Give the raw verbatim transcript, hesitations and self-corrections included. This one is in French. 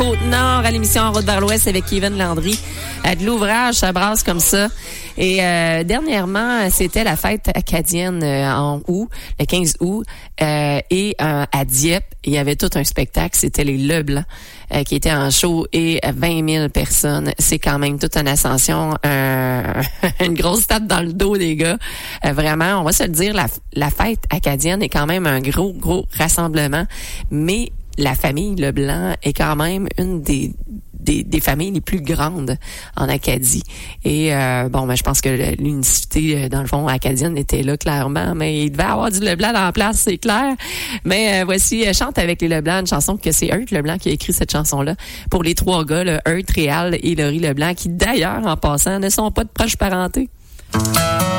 Côte-Nord à l'émission En route vers l'Ouest avec Kevin Landry. Euh, de l'ouvrage, ça brasse comme ça. Et euh, dernièrement, c'était la fête acadienne euh, en août, le quinze août, euh, et euh, à Dieppe, il y avait tout un spectacle, c'était les Leblanc euh, qui étaient en show et vingt mille personnes. C'est quand même toute une ascension, un, une grosse tape dans le dos des gars. Euh, vraiment, on va se le dire, la, la fête acadienne est quand même un gros, gros rassemblement, mais la famille Leblanc est quand même une des Des, des familles les plus grandes en Acadie. Et euh, bon, ben, je pense que l'unicité, dans le fond, acadienne était là clairement, mais il devait avoir du Leblanc dans la place, c'est clair. Mais euh, voici euh, Chante avec les Leblanc, une chanson que c'est Heurt Leblanc qui a écrit cette chanson-là pour les trois gars, le Heurt, Réal et Laurie Leblanc, qui d'ailleurs, en passant, ne sont pas de proche parenté.